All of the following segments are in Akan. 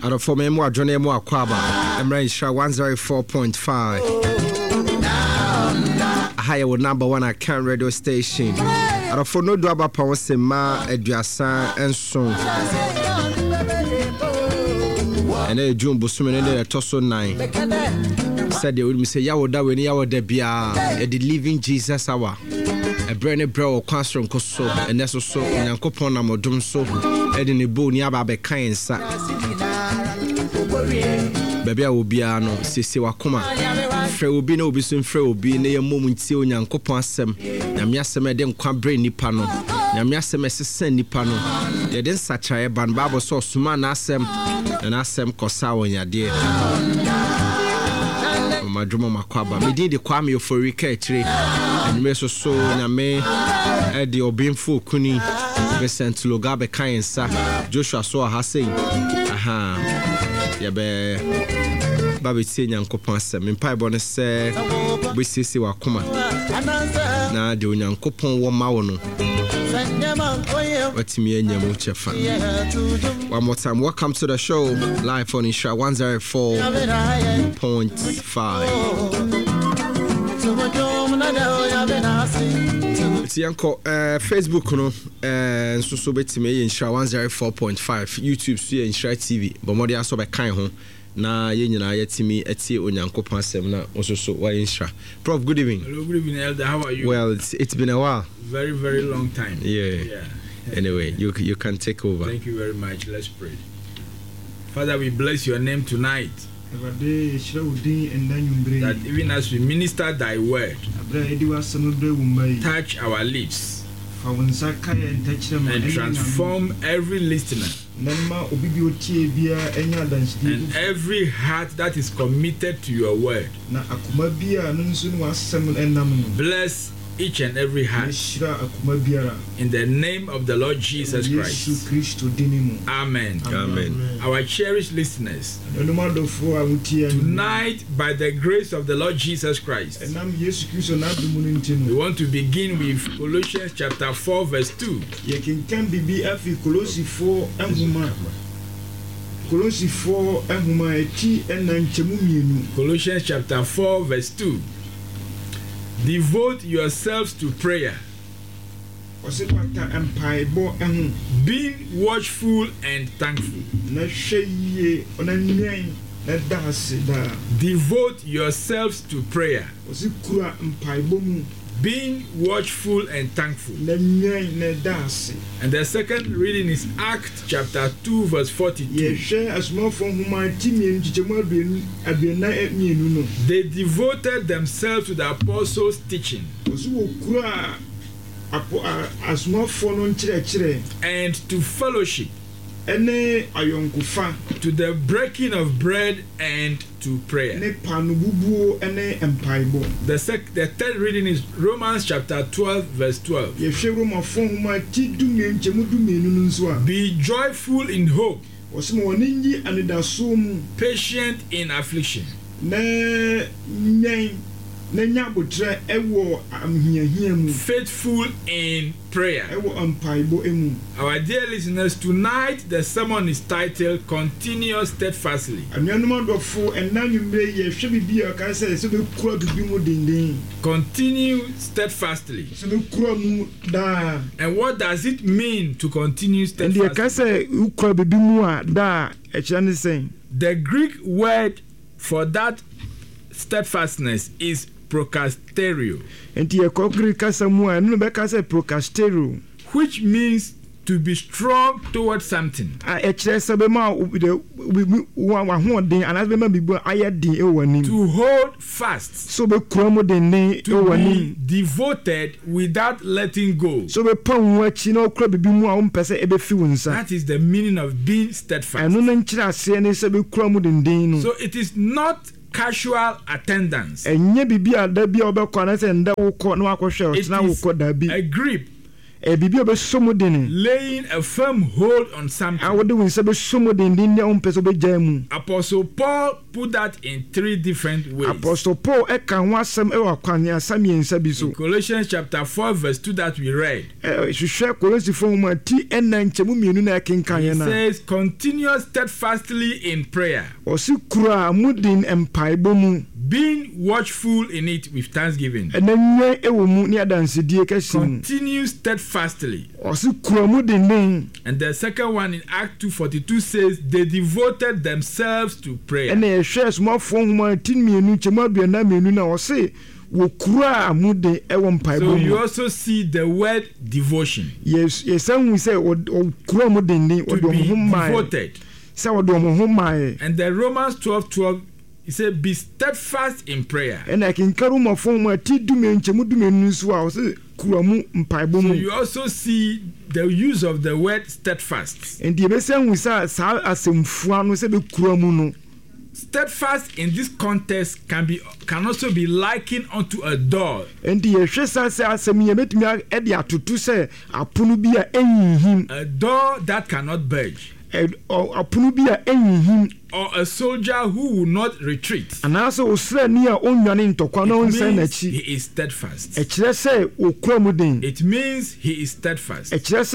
Out for me more Johnny Mo Aquaba. I'm ready 104.5. Higher with number 1 account radio station. Out for no double power sema Eduasa and soon. And then June Busum and then a Tosso 9. Said they would say Yawoda when Yawoda Bia at the living Jesus hour. A brand bro classroom koso and that's also in Ankopona Modum so Edin Bo Niaba Bekainsa. Baby, I will be ano, Sisi Wakuma. Fre will be no bisun fre will be near moment till Yankopon sem. Yamiaseme dem kwa brain nipano. Yamiaseme send nipano. They didn't such a ban Bible so Suman asem and asem Kosa on your dear. Madruma Makwaba. Me did the Kwame Euphorica tree. And Meso so Name Eddie Obinfo Kuni Vincent Logabe Kainsa Joshua Soa Hassan. Aha. Yabe Babi Tinya Nkopansa. Mimpai Bonne say we sisi wakuma. Na de Nyankopon wo mawono. Watimi enyamu chefa. One more time, welcome to the show live on Isha 104.5. Tianko Facebook no so betime Isha 104.5 YouTube so Isha TV but more dey aso be kan ho na ye nyina yetimi etie onyankopon asem na so wa Isha. Prof, good evening. Hello, good evening, Elder. How are you? Well, it's been a while. Very, very long time. Yeah. Anyway, you can take over. Thank you very much. Let's pray. Father, we bless your name tonight. That even as we minister thy word, touch our lips and transform every listener and every heart that is committed to your word. Bless each and every heart in the name of the Lord Jesus Christ. Amen. Amen. Our cherished listeners, tonight by the grace of the Lord Jesus Christ, we want to begin with Colossians chapter 4 verse 2. Colossians chapter 4 verse 2. Devote yourselves to prayer, being watchful and thankful. Devote yourselves to prayer, being watchful and thankful. And the second reading is Acts chapter 2 verse 42. They devoted themselves to the apostles' teaching and to fellowship, to the breaking of bread and to prayer. The third reading is Romans chapter 12 verse 12. Be joyful in hope, patient in affliction, faithful in prayer. Our dear listeners, tonight the sermon is titled Continue Steadfastly. Continue steadfastly. And what does it mean to continue steadfastly? The Greek word for that steadfastness is prokasterio, which means to be strong towards something, to hold fast, to be devoted without letting go. That is the meaning of being steadfast. So it is not casual attendance. It is a grip bibi obesomodene laying a firm hold on something. awode won se besomodene ndi on peso bejamu. Apostle Paul put that in 3 different ways. Apostle Paul eka ho asem e wakwan asam yensa bi so. Colossians chapter 4 verse 2 that we read. Hwehwe Colossians mu ati enna nchemu mienu na kenkan ye na. It says continue steadfastly in prayer. Osi kura mudin empaibo mu. Being watchful in it with thanksgiving. Enenye ewo mu ni adansedie kesi. Continue steadfastly. Osi kura mudin den. And the second one in Act 2:42 says they devoted themselves to prayer. Ene hwe small mu tin mienu chemu aduana mienu na osi wo kura mudin ewo mpaibo mu. So you also see the word devotion. Yes hu say o kura mudin den o do mo mai. Devoted. Say o do mo mai. And the Romans 12:12 he said, be steadfast in prayer. And I can carry my phone, my tea do me and Chemudu So you also see the use of the word steadfast. And the best we saw as some fun was a Kuramuno. Steadfast in this context can also be likened unto a door. And the Shesa says, "Me met me at the to say, a punubia any him a door that cannot budge. Or a punubia any him." Or a soldier who will not retreat. And also, near own running to Quanon Senachi. He is steadfast. It means he is steadfast.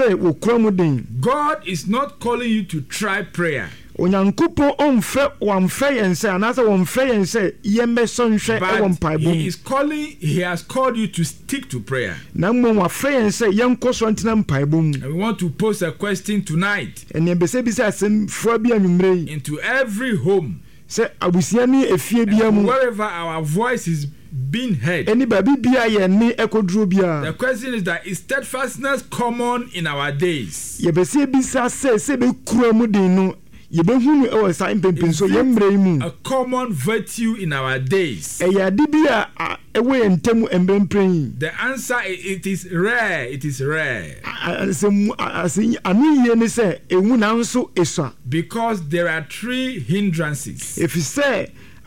God is not calling you to try prayer. Onyankupo onfe wamfe yense anasa wamfe yense yembe sonhwe But he has called you to stick to prayer. Na mo wamfe yense yenko so ntina mpaibom. And we want to pose a question tonight. Enebese bisa asem fua bi anwumre into every home. Say abusia ni efie bia mu. Wherever our voice is being heard. Eni babi bia ye ni ekoduro bia. The question is that is steadfastness common in our days? Yebese bisa se be kura mu din no. Is it a common virtue in our days? The answer it is rare. It is rare. Because there are 3 hindrances. If you say,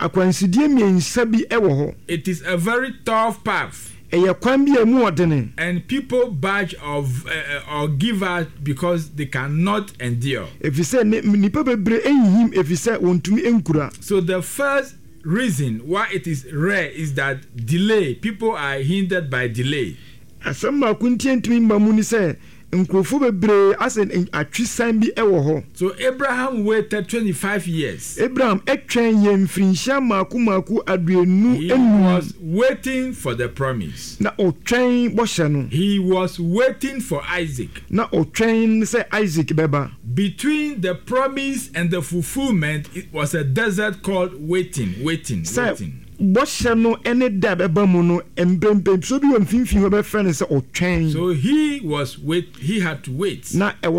it is a very tough path. And people budge or give out because they cannot endure. If you say, so the first reason why it is rare is that delay. People are hindered by delay. So Abraham waited 25 years. He was waiting for the promise. He was waiting for Isaac. Between the promise and the fulfillment, it was a desert called waiting. So he had to wait.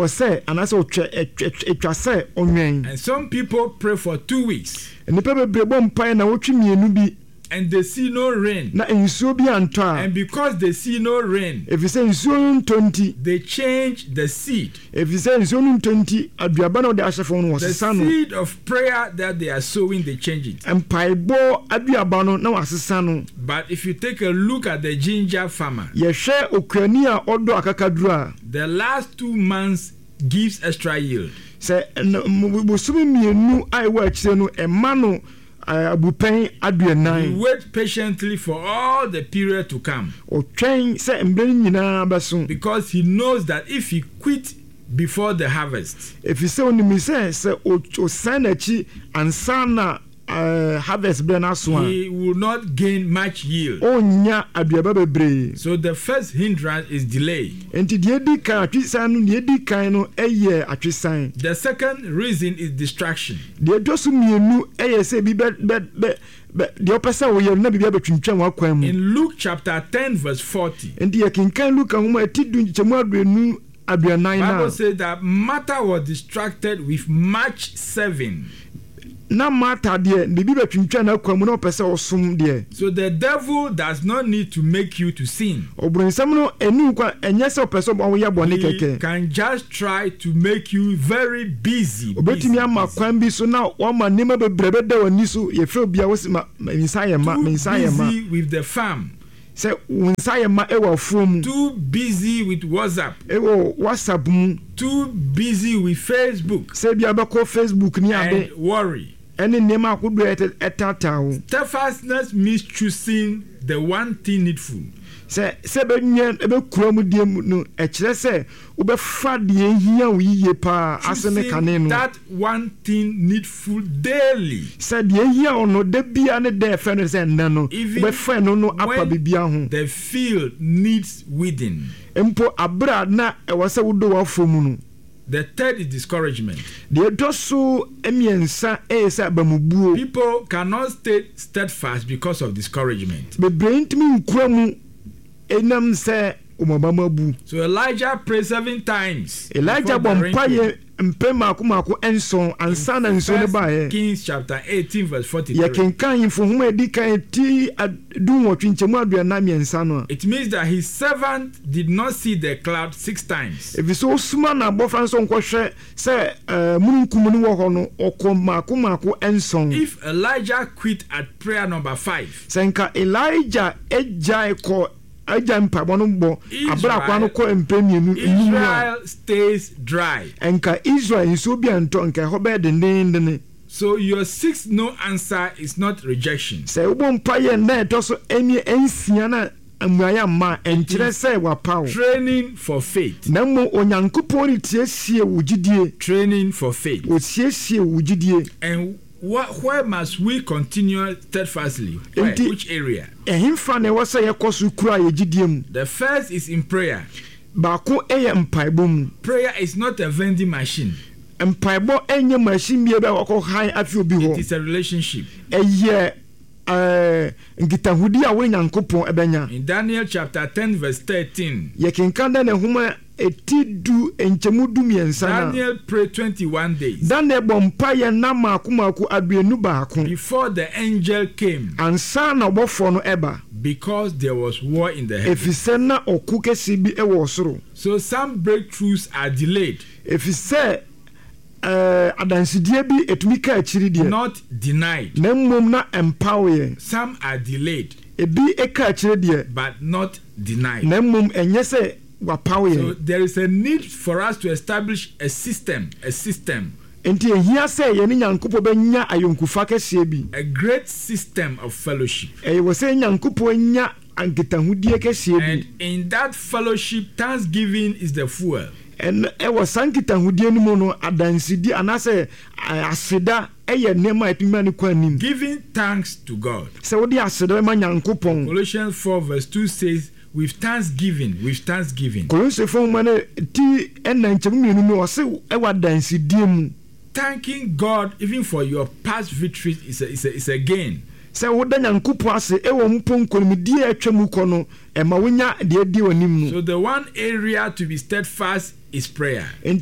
And some people pray for 2 weeks. And they see no rain. And because they see no rain, they change the seed. The seed of prayer that they are sowing, they change it. But if you take a look at the ginger farmer, the last 2 months gives extra yield. He wait patiently for all the period to come. Because he knows that if he quit before the harvest, he will not gain much yield. So the first hindrance is delay. The second reason is distraction. In Luke chapter 10 verse 40, Bible says that Martha was distracted with much serving. So the devil does not need to make you to sin. He can just try to make you very busy with the farm. Say unsa ye ma ewa from. Too busy with WhatsApp. Ewo WhatsApp mu. Too busy with Facebook. Say bia be ko Facebook ni ade. And worry. Any nema akudu etata. Steadfastness means choosing the one thing needful. Se be nyen ebe kura mu die mu no e kire se wo be fa de hia wo yiye pa asene kane no. That one thing needful daily. Se de hia ono de bia ne de fe no se nna no wo be fa no no apa bibia ho. The field needs weeding. Empo abra na e wo se wo do wa fomu no. The third is discouragement. People cannot stay steadfast because of discouragement. So Elijah prayed 7 times. Elijah bompaye mpema kumako enson ansana nsone bae. Kings chapter 18 verse 43. Ya kenkan info huma edika eti adun wotwinchemu aduana miensa no. It means that his servant did not see the cloud 6 times. If so suma na bofra so nkohwe se mununkum ni wo ho no okomako enson. If Elijah quit at prayer number 5. Senka Elijah ejai ko Israel stays dry. So your 6th no answer is not rejection. Training for faith. Training for faith. And where must we continue steadfastly? Which area? The first is in prayer. Prayer is not a vending machine. It is a relationship. In Daniel chapter 10 verse 13, Daniel prayed 21 days before the angel came, because there was war in the heavens. So some breakthroughs are delayed, not denied. Some are delayed, but not denied. So there is a need for us to establish a system. A great system of fellowship. And in that fellowship, thanksgiving is the fuel. And it was Sankita Hudianimono Adansidi Anase Asida giving thanks to God. Colossians 4 verse 2 says, with thanksgiving. Thanking God even for your past victories is a gain. So the one area to be steadfast is prayer. And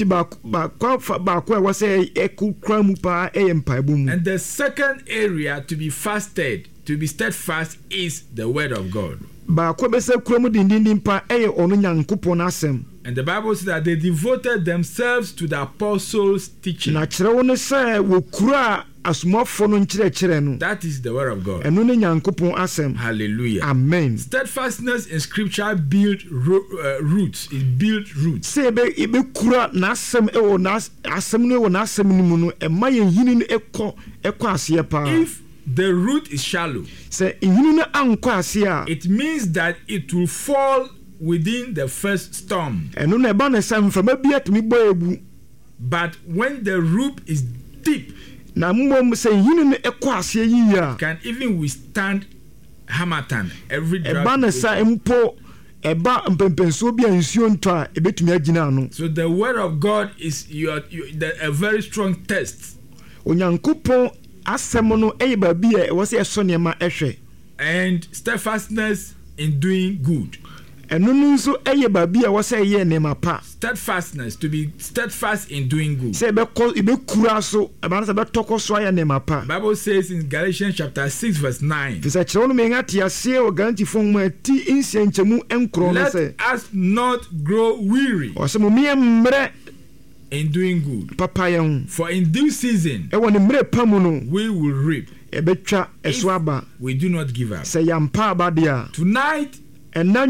the second area to be steadfast is the word of God. And the Bible says that they devoted themselves to the apostles' teaching. That is the word of God. Hallelujah. Amen. Steadfastness in scripture builds roots. It builds roots. If the root is shallow, it means that it will fall within the first storm. But when the root is deep, it can even withstand Hamatan. Every drought. So the word of God is a very strong test. And steadfastness in doing good. Steadfastness, to be steadfast in doing good. The Bible says in Galatians chapter 6 verse 9, let us not grow weary in doing good, for in due season we will reap if we do not give up. Tonight ɛna